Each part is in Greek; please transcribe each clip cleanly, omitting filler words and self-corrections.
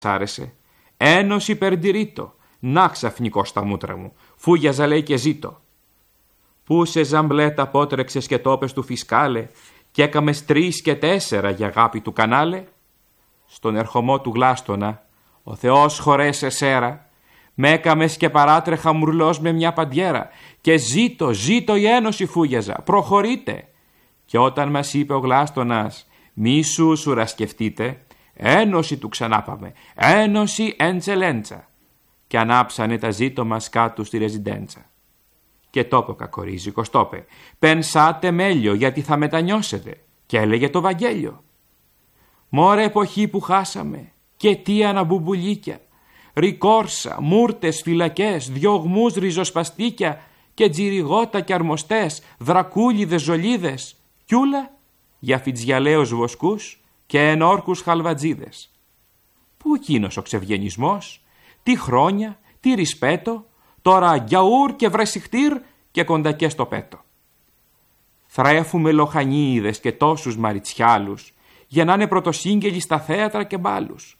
άρεσε. Ένωση περντηρήτο. Να ξαφνικό στα μούτρα μου. Φούγιαζα λέει και ζήτω. Πού σε ζαμπλέτα πότρεξες και τόπες του φισκάλε και έκαμες 3 και 4 για αγάπη του κανάλε. Στον ερχομό του Γλάστονα, ο Θεός χωρέσε σέρα, μ' έκαμες και παράτρεχα μουρλός με μια παντιέρα και ζήτω η ένωση φούγιαζα, προχωρείτε. Και όταν μας είπε ο Γλάστονας, μη σου σουρασκευτείτε, ένωση του ξανάπαμε, ένωση εντσελέντσα. Και ανάψανε τα ζήτω μας κάτω στη ρεζιντέντσα. Και τόπο κακορίζικος τόπε, πενσάτε μέλιο γιατί θα μετανιώσετε. Και έλεγε το Βαγγέλιο. Μωρέ εποχή που χάσαμε, και τι αναμπουμπουλίκια, ρικόρσα, μούρτες, φυλακές, διωγμούς ριζοσπαστίκια και τζιριγότα και αρμοστές, δρακούλιδες, ζολίδες, κιούλα για φιτζιαλαίους βοσκούς και ενόρκους χαλβατζίδες. Πού εκείνος ο ξευγενισμός, τι χρόνια, τι ρισπέτο, τώρα γιαούρ και βρεσιχτήρ και κοντακές στο πέτο. Θρέφουμε λοχανίδες και τόσους μαριτσιάλους για να είναι πρωτοσύγγελοι στα θέατρα και μπάλους.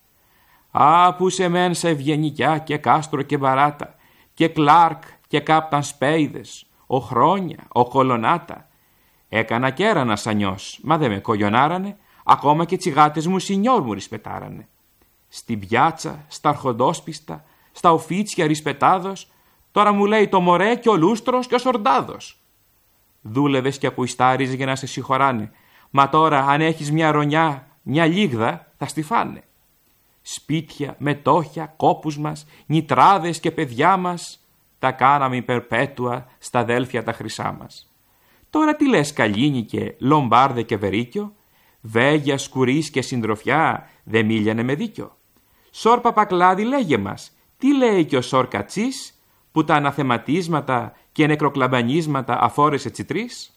Που σε μένσα ευγενικιά και κάστρο και μπαράτα και Κλάρκ και Κάπταν Σπέιδες, ο Χρόνια, ο Κολονάτα. Έκανα κέρανα σανιός, μα δεν με κογιονάρανε, ακόμα και τσιγάτες μου σινιόρ μου ρισπετάρανε. Στην πιάτσα, στα αρχοντόσπιστα, στα οφίτσια ρισπετάδος, τώρα μου λέει το μωρέ και ο λούστρος και ο σορντάδος. Δούλευες και ακουιστάριζε για να σε συγχωράνε, μα τώρα αν έχεις μια ρονιά, μια λίγδα, θα στη φάνε. Σπίτια, μετόχια, κόπους μας, νητράδες και παιδιά μας, τα κάναμε υπερπέτουα στα αδέλφια τα χρυσά μας. Τώρα τι λες Καλίνη και Λομπάρδε και Βερίκιο, Βέγια, Σκουρίς και συντροφιά, δε μίλιανε με δίκιο. Σορ Παπακλάδη λέγε μας, τι λέει και ο Σορ Κατσής, που τα αναθεματίσματα και νεκροκλαμπανίσματα αφόρεσε τσιτρής.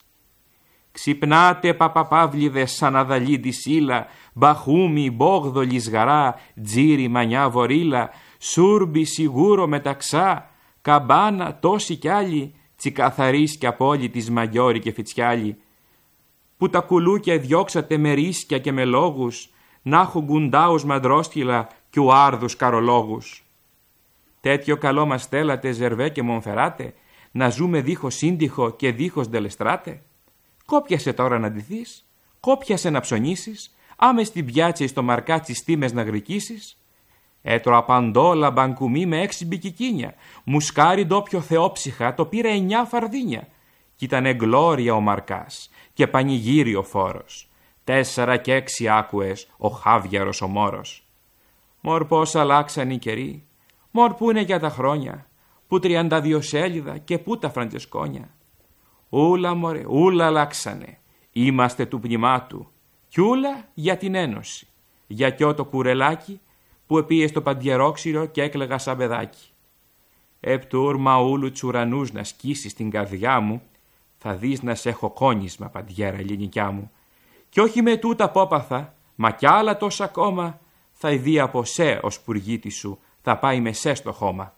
Ξυπνάτε παπαπαύλιδες σαν αδαλίδη σύλλα, μπαχούμι, μπόγδο, λισγαρά, τζίρι, μανιά, βορίλα, σούρμπι, σιγούρο, μεταξά, καμπάνα, τόσοι κι άλλοι, τσικαθαρής και απόλυτης μαγιόρι και φιτσιάλι, που τα κουλούκια διώξατε με ρίσκια και με λόγους, να έχουν γκουντάους μαντρόσκυλα κι ουάρδους καρολόγους. Τέτοιο καλό μας θέλατε Ζερβέ και Μονφεράτε, να ζούμε δίχως σύντυχο και δίχως ντελεστράτε. Κόπιασε τώρα να ντυθείς, κόπιασε να ψωνίσεις, άμε στην πιάτσα εις το μαρκάτσι στήμες να γρικήσεις. Έτρωα παντόλα μπανκουμί με 6 μπικικίνια, μουσκάρι ντόπιο θεόψυχα το πήρε 9 φαρδίνια. Κι ήτανε γλώρια ο Μαρκάς και πανηγύρι ο φόρος, 4 και 6 άκουες ο χάβιαρος ο μόρος. Μωρ πώς αλλάξαν οι καιροί, μωρ που είναι για τα χρόνια, που 32 σέλιδα και που τα φραντζεσκόνια. Ούλα μωρέ, ούλα αλλάξανε, είμαστε του πνημάτου, κι ούλα για την ένωση, για κιό το κουρελάκι που επίε στο παντιερόξυρο και έκλαιγα σαν παιδάκι. Επτούρ μαούλου τσουρανούς να σκίσεις την καρδιά μου, θα δεις να σ' έχω κόνισμα παντιέρα ελληνικιά μου. Κι όχι με τούτα πόπαθα, μα κι άλλα τόσα ακόμα, θα ειδεί από σε ο σπουργίτη σου, θα πάει με σε στο χώμα.